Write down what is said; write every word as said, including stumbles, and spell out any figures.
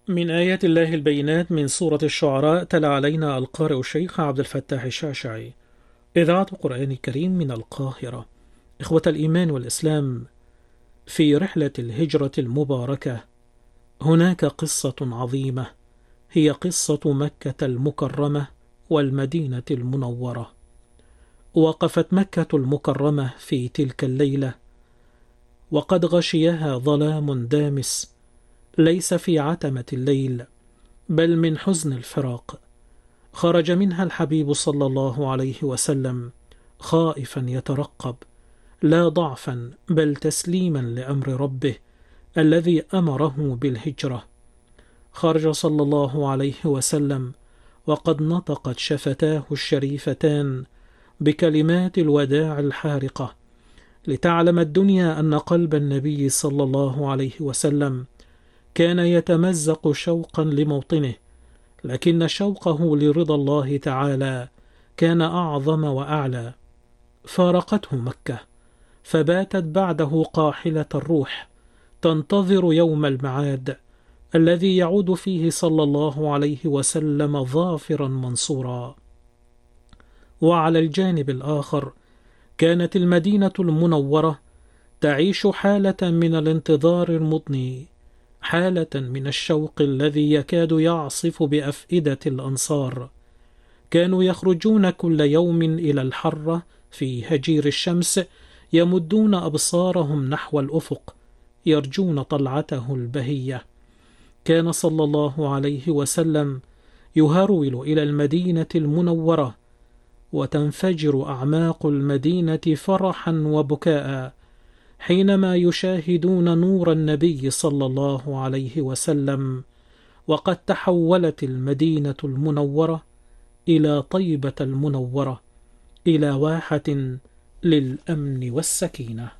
من آيات الله البينات من سورة الشعراء تلا علينا القارئ الشيخ عبد الفتاح الشاشعي. إذاعة القرآن الكريم من القاهرة. إخوة الإيمان والإسلام، في رحلة الهجرة المباركة هناك قصة عظيمة، هي قصة مكة المكرمة والمدينة المنورة. وقفت مكة المكرمة في تلك الليلة وقد غشيها ظلام دامس، ليس في عتمة الليل بل من حزن الفراق. خرج منها الحبيب صلى الله عليه وسلم خائفا يترقب، لا ضعفا بل تسليما لأمر ربه الذي أمره بالهجرة. خرج صلى الله عليه وسلم وقد نطقت شفتاه الشريفتان بكلمات الوداع الحارقة، لتعلم الدنيا أن قلب النبي صلى الله عليه وسلم كان يتمزق شوقا لموطنه، لكن شوقه لرضا الله تعالى كان أعظم وأعلى. فارقته مكة، فباتت بعده قاحلة الروح تنتظر يوم المعاد الذي يعود فيه صلى الله عليه وسلم ظافرا منصورا. وعلى الجانب الآخر كانت المدينة المنورة تعيش حالة من الانتظار المضني، حالة من الشوق الذي يكاد يعصف بأفئدة الأنصار. كانوا يخرجون كل يوم إلى الحرة في هجير الشمس، يمدون أبصارهم نحو الأفق يرجون طلعته البهية. كان صلى الله عليه وسلم يهرول إلى المدينة المنورة، وتنفجر أعماق المدينة فرحا وبكاء حينما يشاهدون نور النبي صلى الله عليه وسلم، وقد تحولت المدينة المنورة إلى طيبة المنورة، إلى واحة للأمن والسكينة.